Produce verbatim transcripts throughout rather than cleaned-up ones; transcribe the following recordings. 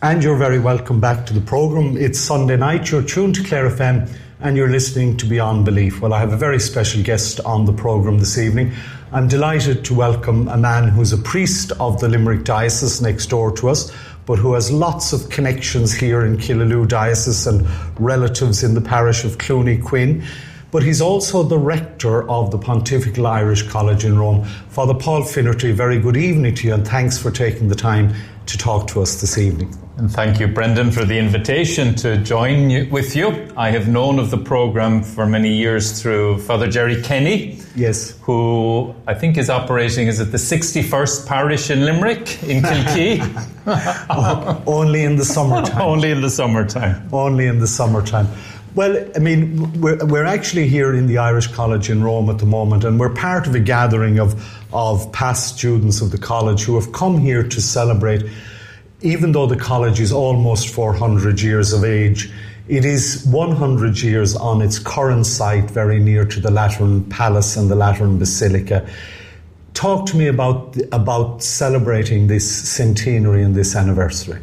And you're very welcome back to the programme. It's Sunday night, you're tuned to Clare F M and you're listening to Beyond Belief. Well, I have a very special guest on the programme this evening. I'm delighted to welcome a man who's a priest of the Limerick Diocese next door to us, but who has lots of connections here in Killaloe Diocese and relatives in the parish of Clooney Quinn. But he's also the rector of the Pontifical Irish College in Rome. Father Paul Finnerty, very good evening to you, and thanks for taking the time to talk to us this evening. And thank you, Brendan, for the invitation to join you, with you. I have known of the programme for many years through Father Jerry Kenny, yes, who I think is operating, is it the sixty-first parish in Limerick, in Kilkee? oh, only in the summertime. Only in the summertime. Only in the summertime. Well, I mean, we're, we're actually here in the Irish College in Rome at the moment, and we're part of a gathering of, of past students of the college who have come here to celebrate. Even though the college is almost four hundred years of age, it is one hundred years on its current site, very near to the Lateran Palace and the Lateran Basilica. Talk to me about, about celebrating this centenary and this anniversary.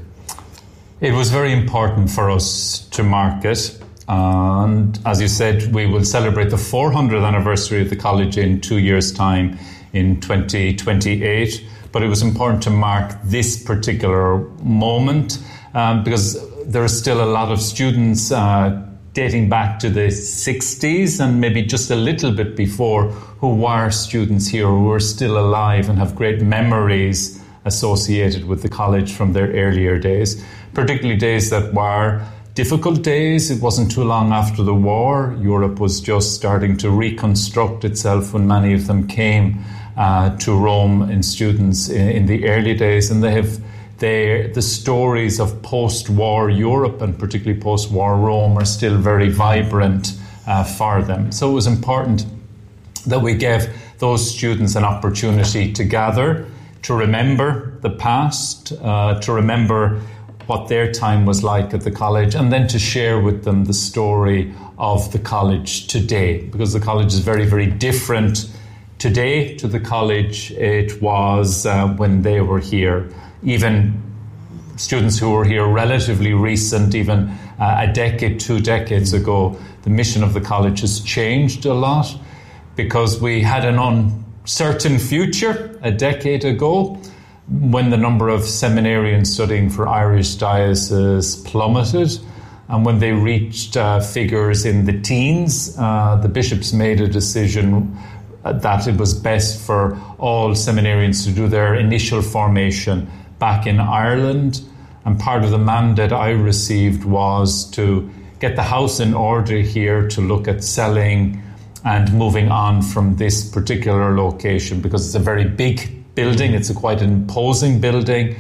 It was very important for us to mark it. And as you said, we will celebrate the four hundredth anniversary of the college in two years' time in twenty twenty-eight. But it was important to mark this particular moment um, because there are still a lot of students uh, dating back to the sixties and maybe just a little bit before who were students here, who are still alive and have great memories associated with the college from their earlier days, particularly days that were difficult days. It wasn't too long after the war. Europe was just starting to reconstruct itself when many of them came uh, to Rome in students in, in the early days. And they have they, the stories of post-war Europe and particularly post-war Rome are still very vibrant uh, for them. So it was important that we gave those students an opportunity to gather, to remember the past, uh, to remember what their time was like at the college, and then to share with them the story of the college today, because the college is very, very different today to the college it was uh, when they were here. Even students who were here relatively recent, even uh, a decade, two decades ago, the mission of the college has changed a lot because we had an uncertain future a decade ago, when the number of seminarians studying for Irish diocese plummeted, and when they reached uh, figures in the teens, uh, the bishops made a decision that it was best for all seminarians to do their initial formation back in Ireland. And part of the mandate I received was to get the house in order here to look at selling and moving on from this particular location, because it's a very big building. It's a quite an imposing building,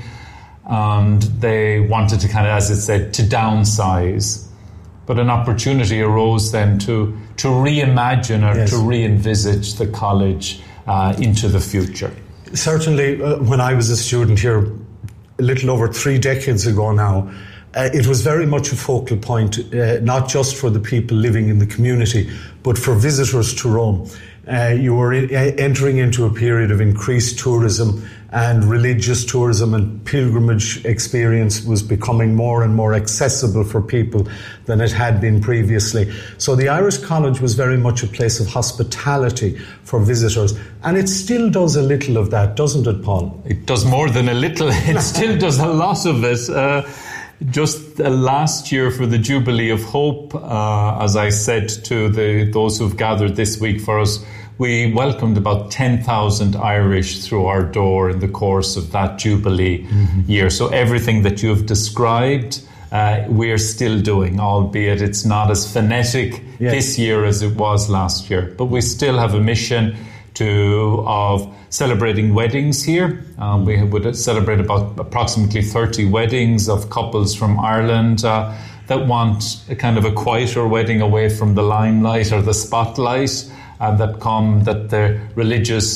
and they wanted to kind of, as it said, to downsize. But an opportunity arose then to to reimagine or yes. to re-envisage the college uh, into the future. Certainly, uh, when I was a student here, a little over three decades ago now, uh, it was very much a focal point, uh, not just for the people living in the community, but for visitors to Rome. Uh, you were in, uh, entering into a period of increased tourism, and religious tourism and pilgrimage experience was becoming more and more accessible for people than it had been previously. So the Irish College was very much a place of hospitality for visitors, and it still does a little of that, doesn't it, Paul? It does more than a little. It still does a lot of it. Uh, Just uh, last year for the Jubilee of Hope, uh, as I said to the those who've gathered this week for us, we welcomed about ten thousand Irish through our door in the course of that Jubilee mm-hmm. year. So everything that you have described, uh, we're still doing, albeit it's not as frenetic yes. this year as it was last year. But we still have a mission to of celebrating weddings here. Um, we would celebrate about approximately thirty weddings of couples from Ireland uh, that want a kind of a quieter wedding away from the limelight or the spotlight, and that come that the religious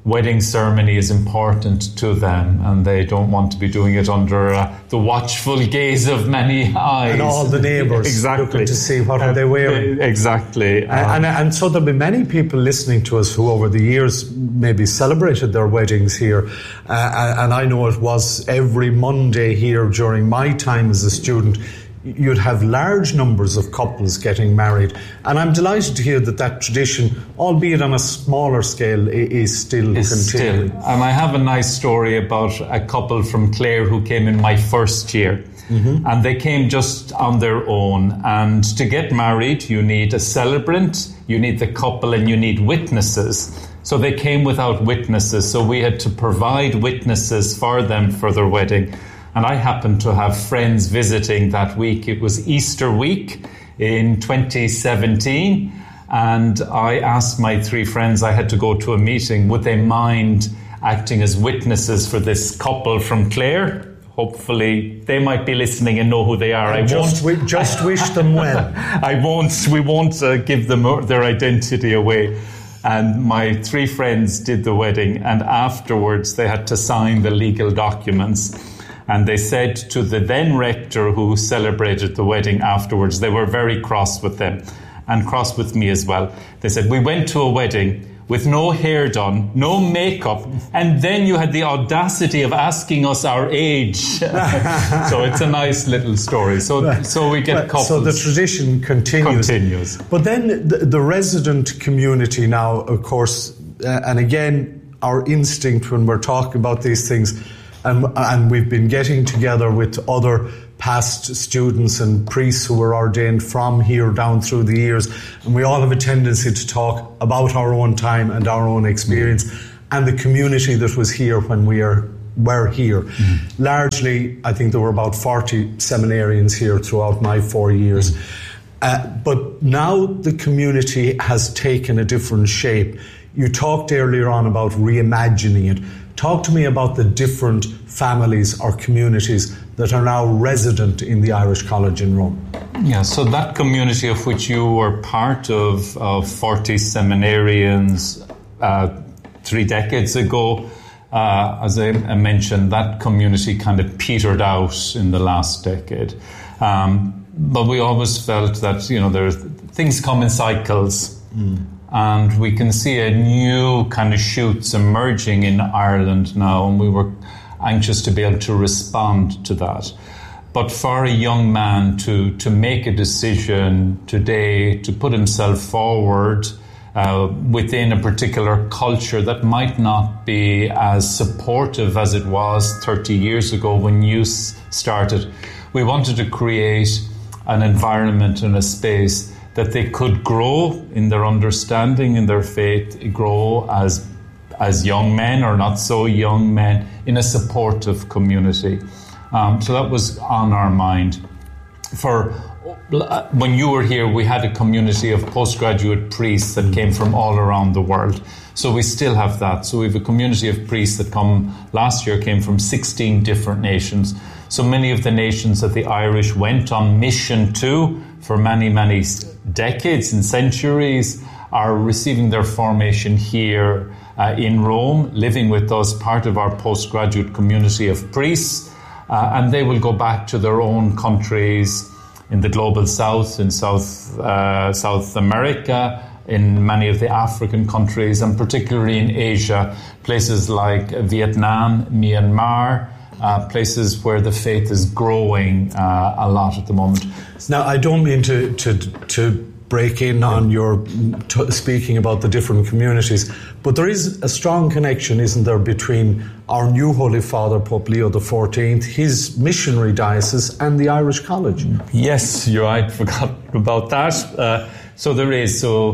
wedding ceremony is important to them, and they don't want to be doing it under uh, the watchful gaze of many eyes. And all the neighbours exactly. looking to see what uh, are they wearing. Exactly. Uh, and, and, and so there'll be many people listening to us who over the years maybe celebrated their weddings here. Uh, and I know it was every Monday here during my time as a student, you'd have large numbers of couples getting married. And I'm delighted to hear that that tradition, albeit on a smaller scale, is still is continuing. Still. And I have a nice story about a couple from Clare who came in my first year. Mm-hmm. And they came just on their own. And to get married, you need a celebrant, you need the couple, and you need witnesses. So they came without witnesses. So we had to provide witnesses for them for their wedding. And I happened to have friends visiting that week. It was Easter week in twenty seventeen. And I asked my three friends, I had to go to a meeting, would they mind acting as witnesses for this couple from Clare? Hopefully they might be listening and know who they are. I just, won't, we, just wish them well. I won't, we won't uh, give them their identity away. And my three friends did the wedding, and afterwards they had to sign the legal documents. And they said to the then rector who celebrated the wedding afterwards, they were very cross with them and cross with me as well. They said, we went to a wedding with no hair done, no makeup, and then you had the audacity of asking us our age. So it's a nice little story. So so we get couples. So the tradition continues. Continues. But then the, the resident community now, of course, uh, and again, our instinct when we're talking about these things, And, and we've been getting together with other past students and priests who were ordained from here down through the years. And we all have a tendency to talk about our own time and our own experience mm-hmm. and the community that was here when we are, were here. Mm-hmm. Largely, I think there were about forty seminarians here throughout my four years. Mm-hmm. Uh, but now the community has taken a different shape. You talked earlier on about reimagining it. Talk to me about the different families or communities that are now resident in the Irish College in Rome. Yeah, so that community of which you were part of, of forty seminarians uh, three decades ago, uh, as I mentioned, that community kind of petered out in the last decade. Um, but we always felt that, you know, there things come in cycles. Mm. And we can see a new kind of shoots emerging in Ireland now, and we were anxious to be able to respond to that. But for a young man to, to make a decision today, to put himself forward uh, within a particular culture that might not be as supportive as it was thirty years ago when you s- started, we wanted to create an environment and a space that they could grow in their understanding, in their faith, grow as as young men or not so young men in a supportive community. Um, so that was on our mind. For when you were here, we had a community of postgraduate priests that came from all around the world. So we still have that. So we have a community of priests that come last year came from sixteen different nations. So many of the nations that the Irish went on mission to for many, many decades and centuries are receiving their formation here uh, in Rome, living with us, part of our postgraduate community of priests, uh, and they will go back to their own countries in the global south, in South, uh, South America, in many of the African countries, and particularly in Asia, places like Vietnam, Myanmar, Uh, places where the faith is growing uh, a lot at the moment. Now, I don't mean to to, to break in on your t- speaking about the different communities, but there is a strong connection, isn't there, between our new Holy Father, Pope Leo the fourteenth, his missionary diocese, and the Irish College? Yes, you're right. Forgot about that. Uh, so there is. So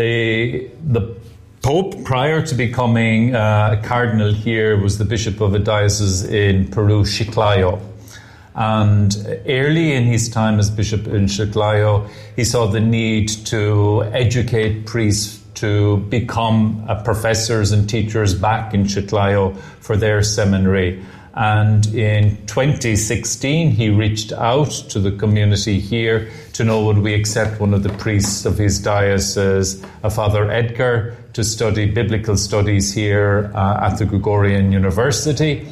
the the Pope, prior to becoming uh, a cardinal here, was the bishop of a diocese in Peru, Chiclayo. And early in his time as bishop in Chiclayo, he saw the need to educate priests to become uh, professors and teachers back in Chiclayo for their seminary. And in twenty sixteen, he reached out to the community here to know would we accept one of the priests of his diocese, a Father Edgar, to study biblical studies here uh, at the Gregorian University.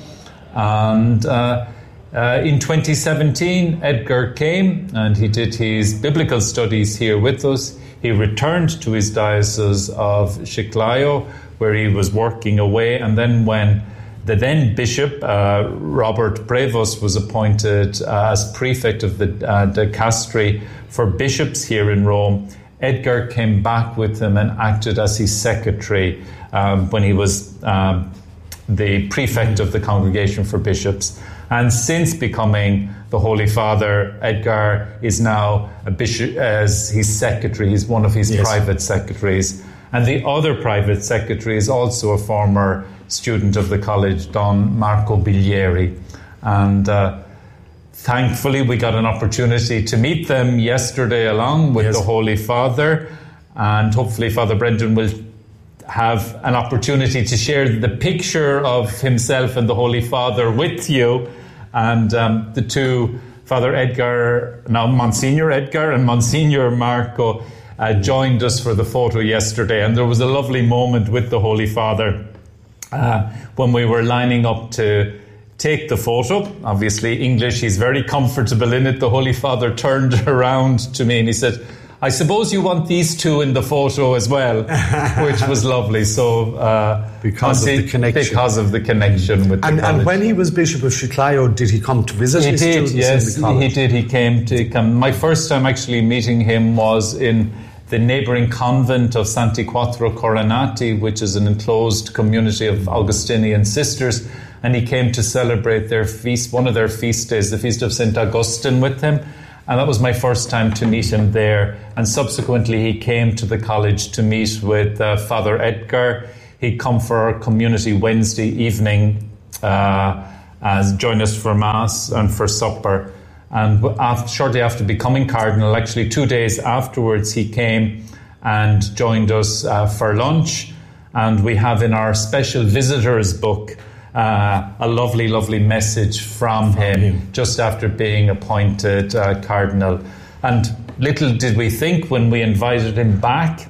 And uh, uh, in twenty seventeen, Edgar came and he did his biblical studies here with us. He returned to his diocese of Chiclayo, where he was working away. And then when the then Bishop, uh, Robert Brevos, was appointed uh, as prefect of the uh, dicastery for bishops here in Rome, Edgar came back with him and acted as his secretary um, when he was um, the prefect of the Congregation for Bishops. And since becoming the Holy Father, Edgar is now a bishop as his secretary. He's one of his yes. private secretaries. And the other private secretary is also a former student of the college, Don Marco Biglieri. And uh, thankfully, we got an opportunity to meet them yesterday along with yes. the Holy Father. And hopefully Father Brendan will have an opportunity to share the picture of himself and the Holy Father with you. And um, the two, Father Edgar, now Monsignor Edgar and Monsignor Marco, uh, joined us for the photo yesterday. And there was a lovely moment with the Holy Father uh, when we were lining up to take the photo. Obviously, English, he's very comfortable in it. The Holy Father turned around to me and he said, I suppose you want these two in the photo as well, which was lovely. So uh, because of the connection, because of the connection with and, the college. And when he was Bishop of Chiclayo, did he come to visit he his did, students yes, in the college? He did. He came to come. My first time actually meeting him was in the neighbouring convent of Santi Quattro Coronati, which is an enclosed community of Augustinian sisters, and he came to celebrate their feast, one of their feast days, the Feast of Saint Augustine, with him. And that was my first time to meet him there. And subsequently, he came to the college to meet with uh, Father Edgar. He'd come for our community Wednesday evening, uh, as join us for Mass and for supper. And after, shortly after becoming Cardinal, actually two days afterwards, he came and joined us uh, for lunch. And we have in our special visitors book Uh, a lovely, lovely message from, from him, him just after being appointed uh, Cardinal. And little did we think when we invited him back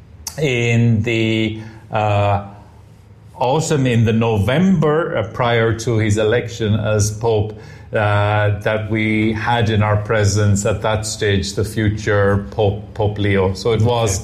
in the uh, autumn, in the November, uh, prior to his election as Pope, uh, that we had in our presence at that stage the future Pope, Pope Leo. So it was...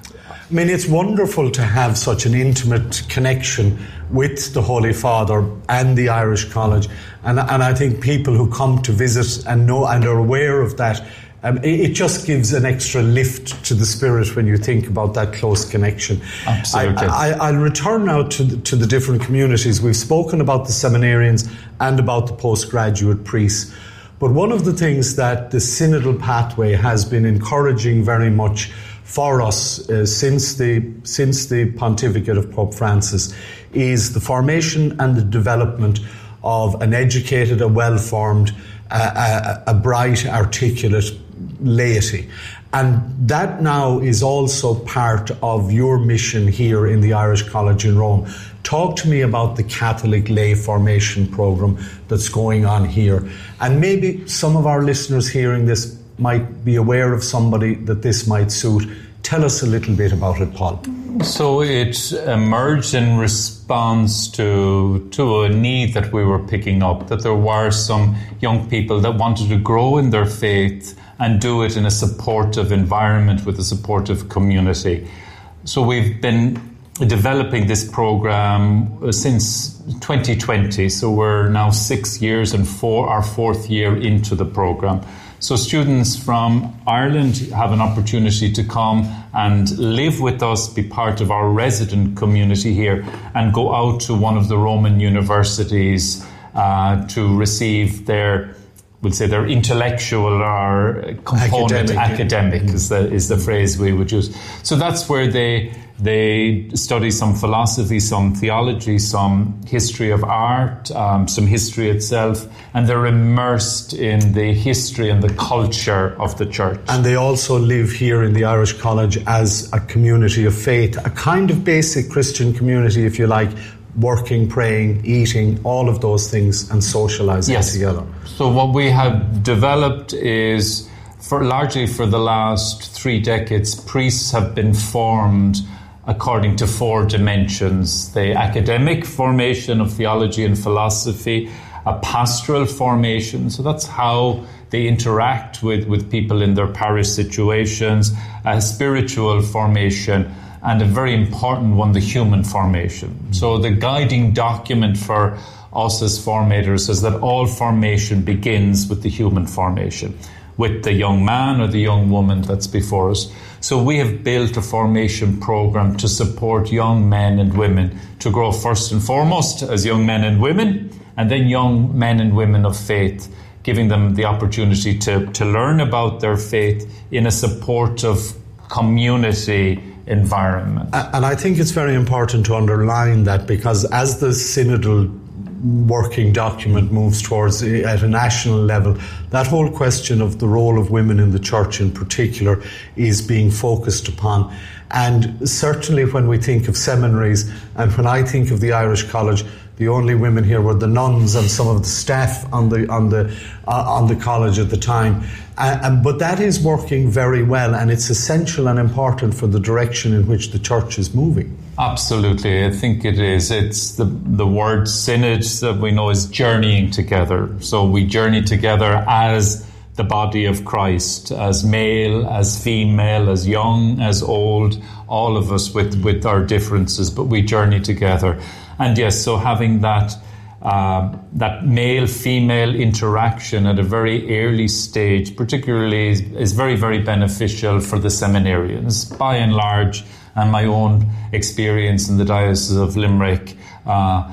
I mean, it's wonderful to have such an intimate connection with the Holy Father and the Irish College. And, and I think people who come to visit and know and are aware of that, um, it, it just gives an extra lift to the spirit when you think about that close connection. Absolutely. I, I, I'll return now to the, to the different communities. We've spoken about the seminarians and about the postgraduate priests. But one of the things that the synodal pathway has been encouraging very much for us uh, since the since the pontificate of Pope Francis is the formation and the development of an educated, a well-formed, uh, a, a bright, articulate laity. And that now is also part of your mission here in the Irish College in Rome. Talk to me about the Catholic lay formation programme that's going on here. And maybe some of our listeners hearing this might be aware of somebody that this might suit. Tell us a little bit about it, Paul. So it emerged in response to to a need that we were picking up, that there were some young people that wanted to grow in their faith and do it in a supportive environment with a supportive community. So we've been developing this program since twenty twenty. So we're now six years and four, our fourth year into the program. So students from Ireland have an opportunity to come and live with us, be part of our resident community here, and go out to one of the Roman universities uh, to receive their, we'll say their intellectual or component, academic, academic is the is the phrase we would use. So that's where they they study some philosophy, some theology, some history of art, um, some history itself, and they're immersed in the history and the culture of the church. And they also live here in the Irish College as a community of faith, a kind of basic Christian community, if you like, working, praying, eating, all of those things, and socializing yes. together. So what we have developed is, for largely for the last three decades, priests have been formed according to four dimensions: the academic formation of theology and philosophy, a pastoral formation, so that's how they interact with, with people in their parish situations, a spiritual formation, and a very important one, the human formation. So the guiding document for us as formators is that all formation begins with the human formation, with the young man or the young woman that's before us. So we have built a formation program to support young men and women to grow first and foremost as young men and women, and then young men and women of faith, giving them the opportunity to, to learn about their faith in a supportive community environment. And I think it's very important to underline that, because as the synodal working document moves towards at a national level, that whole question of the role of women in the church in particular is being focused upon. And certainly when we think of seminaries, and when I think of the Irish College, the only women here were the nuns and some of the staff on the on the uh, on the college at the time. Uh, um, but that is working very well, and it's essential and important for the direction in which the church is moving. Absolutely, I think it is. It's the the word synod that we know is journeying together. So we journey together as the body of Christ, as male, as female, as young, as old, all of us with, with our differences, but we journey together. And yes, so having that uh, that male-female interaction at a very early stage, particularly, is, is very, very beneficial for the seminarians. By and large, and my own experience in the Diocese of Limerick, uh,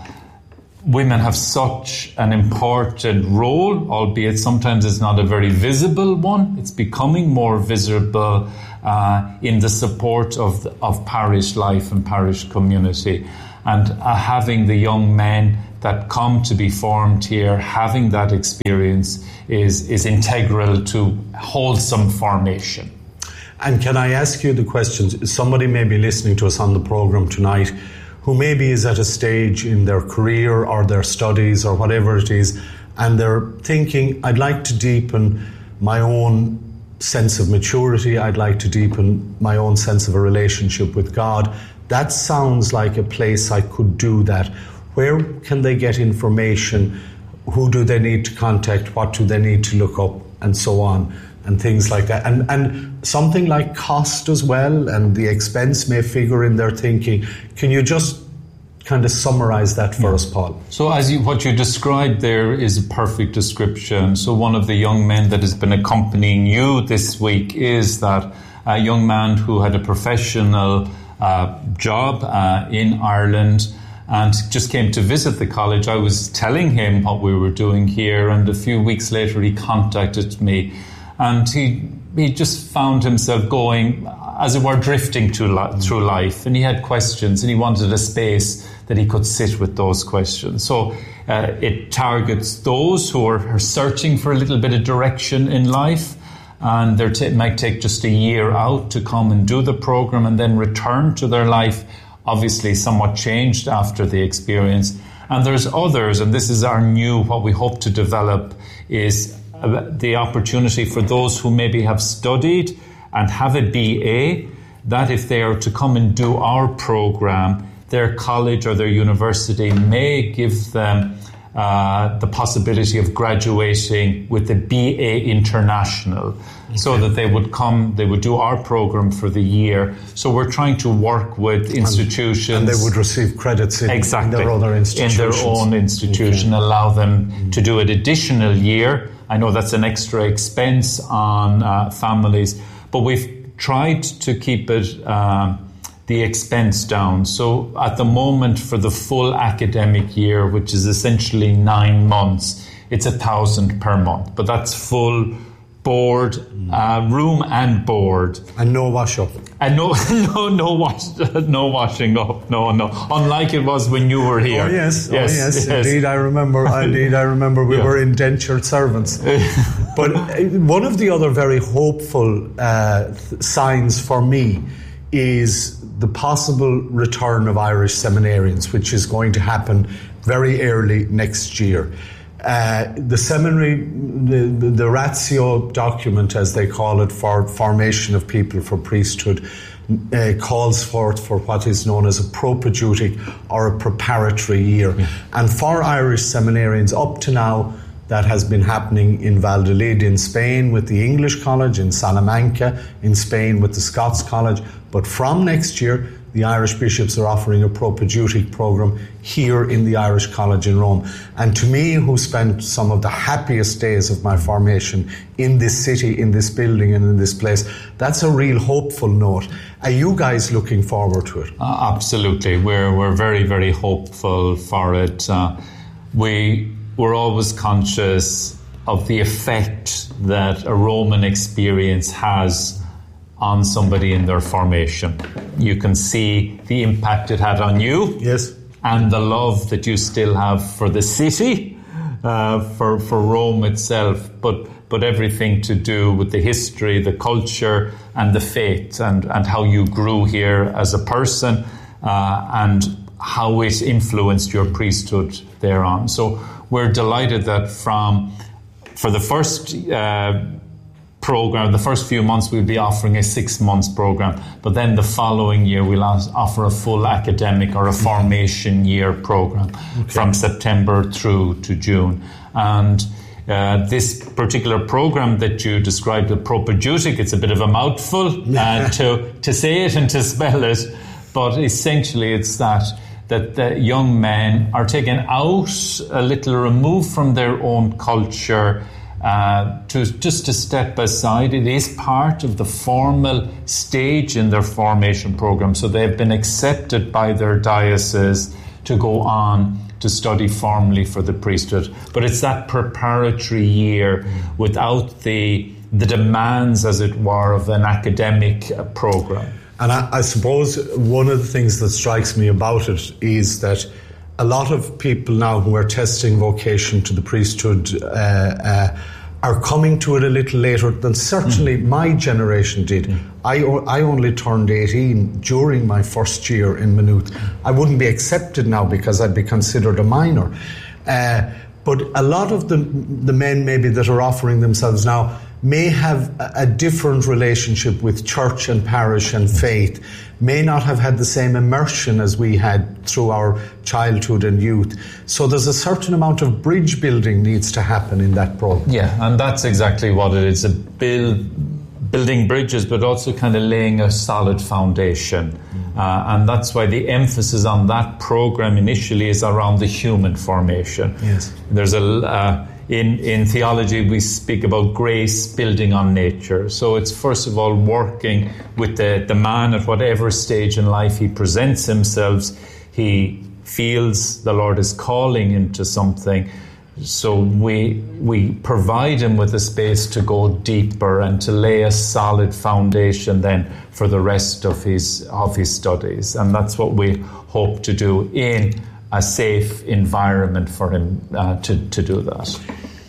women have such an important role, albeit sometimes it's not a very visible one. It's becoming more visible uh, in the support of, the, of parish life and parish community. And uh, having the young men that come to be formed here, having that experience is, is integral to wholesome formation. And can I ask you the question, somebody may be listening to us on the programme tonight who maybe is at a stage in their career or their studies or whatever it is, and they're thinking, I'd like to deepen my own sense of maturity, I'd like to deepen my own sense of a relationship with God. That sounds like a place I could do that. Where can they get information? Who do they need to contact? What do they need to look up? And so on, and things like that. And and something like cost as well, and the expense may figure in their thinking. Can you just kind of summarize that for yeah. us, Paul? So as you, what you described there is a perfect description. So one of the young men that has been accompanying you this week is that a young man who had a professional uh, job uh, in Ireland and just came to visit the college. I was telling him what we were doing here, and a few weeks later he contacted me, and he he just found himself going, as it were, drifting to li- through life, and he had questions, and he wanted a space that he could sit with those questions. So uh, it targets those who are, are searching for a little bit of direction in life, and they t- might take just a year out to come and do the program and then return to their life, obviously somewhat changed after the experience. And there's others, and this is our new, what we hope to develop, is uh, the opportunity for those who maybe have studied and have a B A, that if they are to come and do our program, their college or their university may give them uh, the possibility of graduating with the B A International, okay. so that they would come, they would do our program for the year. So we're trying to work with institutions. And, and they would receive credits in, exactly, in their other institutions. In their own institution, okay. allow them mm. to do an additional year. I know that's an extra expense on uh, families, but we've tried to keep it um, the expense down. So at the moment, for the full academic year, which is essentially nine months, it's a thousand per month. But that's full board, uh, room and board, and no wash up, and no, no, no wash, no washing up. No, no. Unlike it was when you were here. Oh yes, yes, oh yes. yes. Indeed, I remember. Indeed, I remember. We yeah. were indentured servants. But one of the other very hopeful uh, signs for me is the possible return of Irish seminarians, which is going to happen very early next year. Uh, the seminary, the, the, the ratio document, as they call it, for formation of people for priesthood, uh, calls forth for what is known as a propedeutic or a preparatory year. Yeah. And for Irish seminarians, up to now, that has been happening in Valladolid in Spain with the English College, in Salamanca in Spain with the Scots College. But from next year, the Irish bishops are offering a propedeutic programme here in the Irish College in Rome. And to me, who spent some of the happiest days of my formation in this city, in this building and in this place, that's a real hopeful note. Are you guys looking forward to it? Uh, absolutely. We're, we're very, very hopeful for it. Uh, we... We're always conscious of the effect that a Roman experience has on somebody in their formation. You can see the impact it had on you. Yes. And the love that you still have for the city, uh, for, for Rome itself, but, but everything to do with the history, the culture, and the faith, and, and how you grew here as a person, uh, and how it influenced your priesthood thereon. So we're delighted that from, for the first uh, program, the first few months, we'll be offering a six months program, but then the following year we'll offer a full academic or a formation year program okay. from September through to June. And uh, this particular program that you described, the propedeutic, it's a bit of a mouthful uh, to, to say it and to spell it, but essentially it's that that the young men are taken out a little removed from their own culture uh, to just to step aside. It is part of the formal stage in their formation program. So they've been accepted by their diocese to go on to study formally for the priesthood. But it's that preparatory year without the, the demands, as it were, of an academic uh, program. And I, I suppose one of the things that strikes me about it is that a lot of people now who are testing vocation to the priesthood uh, uh, are coming to it a little later than certainly mm. my generation did. Mm. I, I only turned eighteen during my first year in Maynooth. I wouldn't be accepted now because I'd be considered a minor. Uh, but a lot of the, the men maybe that are offering themselves now may have a different relationship with church and parish and faith, may not have had the same immersion as we had through our childhood and youth. So there's a certain amount of bridge building needs to happen in that program. Yeah, and that's exactly what it is, a build, building bridges, but also kind of laying a solid foundation. Mm-hmm. Uh, and that's why the emphasis on that program initially is around the human formation. Yes. There's a... Uh, In, in theology, we speak about grace building on nature. So it's first of all working with the, the man at whatever stage in life he presents himself. He feels the Lord is calling him to something. So we we provide him with a space to go deeper and to lay a solid foundation then for the rest of his of his studies. And that's what we hope to do in a safe environment for him uh, to, to do that.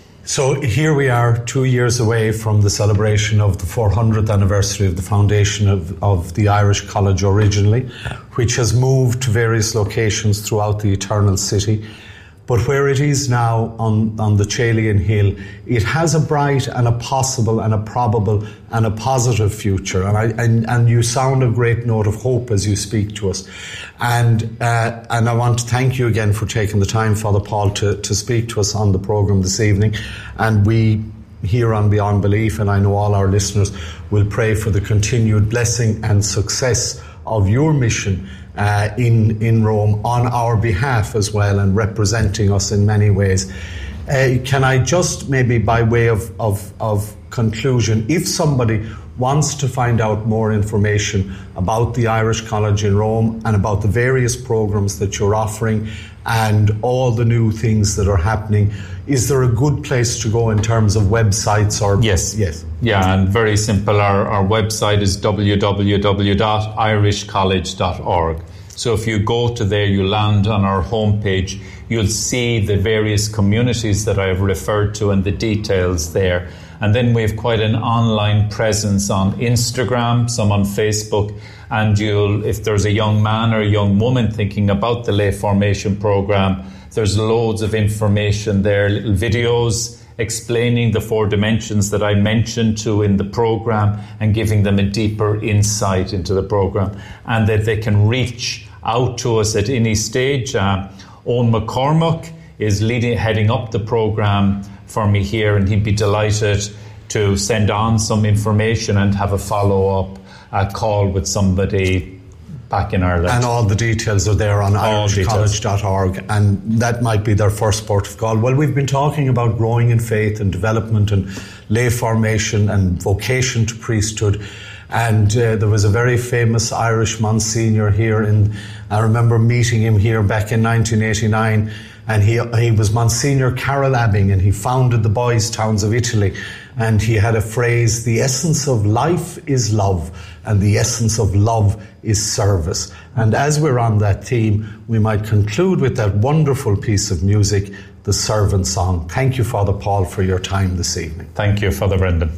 So here we are, two years away from the celebration of the four hundredth anniversary of the foundation of, of the Irish College originally, which has moved to various locations throughout the Eternal City. But where it is now on, on the Chéilian Hill, it has a bright and a possible and a probable and a positive future. And, I, and, and you sound a great note of hope as you speak to us. And uh, and I want to thank you again for taking the time, Father Paul, to, to speak to us on the programme this evening. And we here on Beyond Belief, and I know all our listeners, will pray for the continued blessing and success of your mission Uh, in, in Rome on our behalf as well, and representing us in many ways. Uh, can I just maybe by way of, of, of conclusion, if somebody wants to find out more information about the Irish College in Rome and about the various programs that you're offering and all the new things that are happening, is there a good place to go in terms of websites? Or Yes. Yes. Yeah, and very simple. Our, our website is w w w dot irish college dot org. So if you go to there, you land on our homepage, you'll see the various communities that I have referred to and the details there. And then we have quite an online presence on Instagram, some on Facebook. And you'll, if there's a young man or a young woman thinking about the lay formation program, there's loads of information there, little videos explaining the four dimensions that I mentioned to in the program and giving them a deeper insight into the program, and that they can reach out to us at any stage. Uh, Owen McCormack is leading, heading up the program for me here, and he'd be delighted to send on some information and have a follow-up uh, call with somebody back in Ireland. And all the details are there on irish college dot org, and that might be their first port of call. Well, we've been talking about growing in faith and development and lay formation and vocation to priesthood. And uh, there was a very famous Irish Monsignor here in, I remember meeting him here back in nineteen eighty-nine, and he he was Monsignor Carol Abbing, and he founded the Boys Towns of Italy. And he had a phrase, the essence of life is love, and the essence of love is service. And as we're on that theme, we might conclude with that wonderful piece of music, the Servant Song. Thank you, Father Paul, for your time this evening. Thank you, Father Brendan.